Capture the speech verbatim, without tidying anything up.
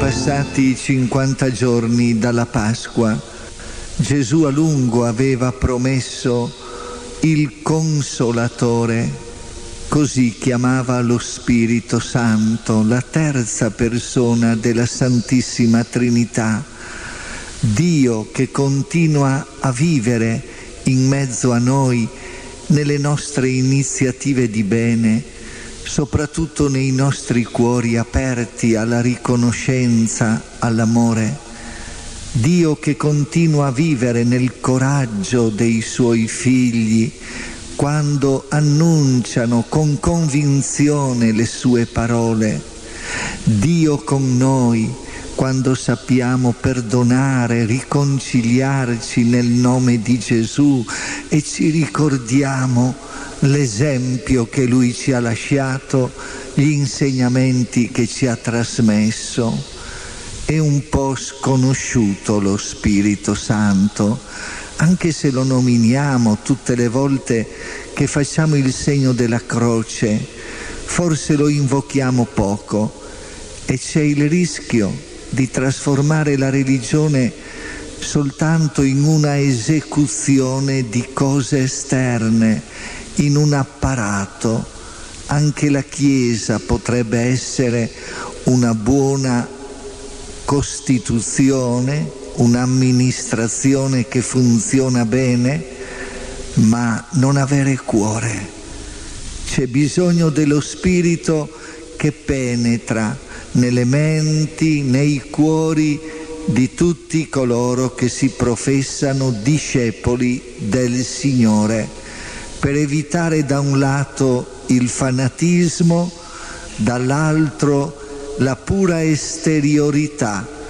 passati i cinquanta giorni dalla Pasqua, Gesù a lungo aveva promesso il Consolatore, così chiamava lo Spirito Santo, la terza persona della Santissima Trinità, Dio che continua a vivere in mezzo a noi nelle nostre iniziative di bene, soprattutto nei nostri cuori aperti alla riconoscenza, all'amore. Dio che continua a vivere nel coraggio dei Suoi figli quando annunciano con convinzione le Sue parole. Dio con noi quando sappiamo perdonare, riconciliarci nel nome di Gesù e ci ricordiamo l'esempio che Lui ci ha lasciato, gli insegnamenti che ci ha trasmesso. È un po' sconosciuto lo Spirito Santo, anche se lo nominiamo tutte le volte che facciamo il segno della croce, forse lo invochiamo poco e c'è il rischio di trasformare la religione soltanto in una esecuzione di cose esterne, in un apparato. Anche la Chiesa potrebbe essere una buona costituzione, un'amministrazione che funziona bene, ma non avere cuore. C'è bisogno dello Spirito che penetra nelle menti, nei cuori di tutti coloro che si professano discepoli del Signore, per evitare da un lato il fanatismo, dall'altro la pura esteriorità